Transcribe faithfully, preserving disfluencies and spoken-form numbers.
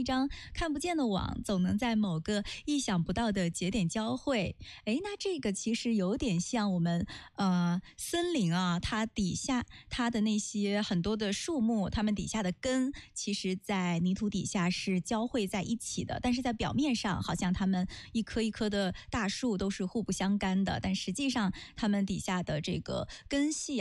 一张看不见的网，总能在某个意想不到的节点交汇。诶，那这个其实有点像我们呃森林啊，它底下它的那些很多的树木，它们底下的根，其实在泥土底下是交汇在一起的，但是在表面上好像它们一棵一棵的大树都是互不相干的，但实际上它们底下的这个根系